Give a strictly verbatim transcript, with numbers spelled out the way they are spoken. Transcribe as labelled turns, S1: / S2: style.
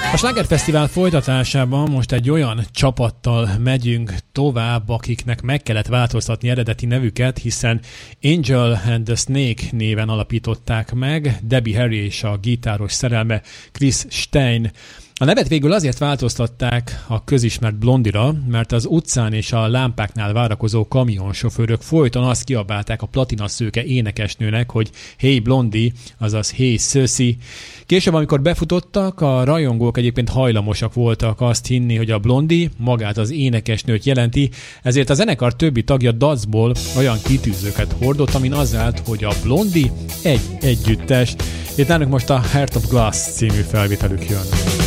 S1: A Sláger Fesztivál folytatásában most egy olyan csapattal megyünk tovább, akiknek meg kellett változtatni eredeti nevüket, hiszen Angel and the Snake néven alapították meg, Debbie Harry és a gitáros szerelme Chris Stein. A nevet végül azért változtatták a közismert Blondira, mert az utcán és a lámpáknál várakozó kamionsofőrök folyton azt kiabálták a platinaszőke énekesnőnek, hogy Hey Blondie, azaz Hey Szöszi. Később, amikor befutottak, a rajongók egyébként hajlamosak voltak azt hinni, hogy a Blondie magát az énekesnőt jelenti, ezért a zenekar többi tagja dacból olyan kitűzőket hordott, amin az állt, hogy a Blondie egy együttes. Itt nálunk most a Heart of Glass című felvételük jön.